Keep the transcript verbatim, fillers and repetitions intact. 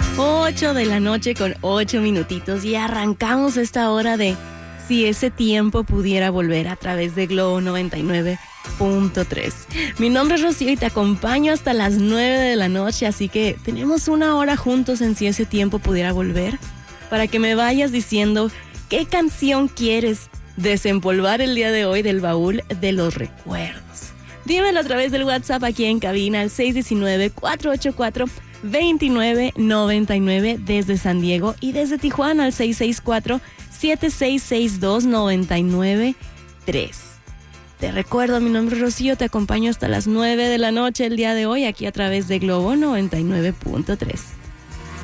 ocho de la noche con ocho minutitos y arrancamos esta hora de Si ese tiempo pudiera volver a través de Globo noventa y nueve punto tres. Mi nombre es Rocío y te acompaño hasta las nueve de la noche, así que tenemos una hora juntos en Si ese tiempo pudiera volver para que me vayas diciendo qué canción quieres desempolvar el día de hoy del baúl de los recuerdos. Dímelo a través del WhatsApp aquí en cabina al seis uno nueve, cuatro ocho cuatro, dos nueve nueve nueve desde San Diego y desde Tijuana al seis seis cuatro, siete seis seis dos, nueve nueve tres. Te recuerdo, mi nombre es Rocío, te acompaño hasta las nueve de la noche el día de hoy aquí a través de Globo noventa y nueve punto tres.